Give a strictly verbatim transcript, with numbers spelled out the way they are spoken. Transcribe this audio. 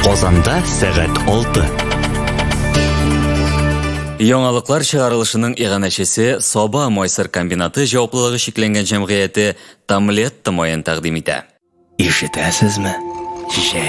Озанда сәгать алты. Яңалыклар чыгарылышының иганәчесе Соба Мойсыр комбинаты җаваплылыгы шикләнгән җәмгыяте Тамлетта моен тәкъдим итә. Ишетәсезме?